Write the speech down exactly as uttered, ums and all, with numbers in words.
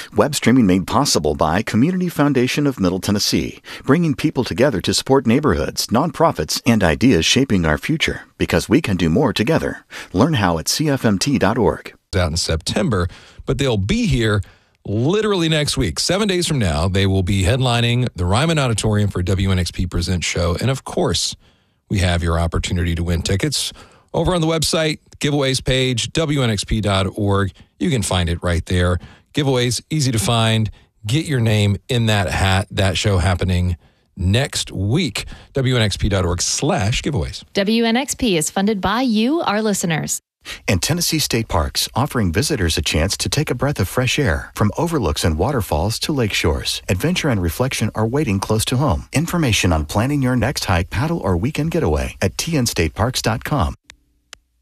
Web streaming made possible by Community Foundation of Middle Tennessee, bringing people together to support neighborhoods, nonprofits, and ideas shaping our future, because we can do more together. Learn how at C F M T dot org. Out in September, but they'll be here literally next week. Seven days from now, they will be headlining the Ryman Auditorium for W N X P Presents show. And of course, we have your opportunity to win tickets over on the website, giveaways page, W N X P dot org. You can find it right there. Giveaways, easy to find. Get your name in that hat. That show happening next week. W N X P dot org slash giveaways. W N X P is funded by you, our listeners. And Tennessee State Parks, offering visitors a chance to take a breath of fresh air. From overlooks and waterfalls to lake shores, adventure and reflection are waiting close to home. Information on planning your next hike, paddle, or weekend getaway at T N state parks dot com.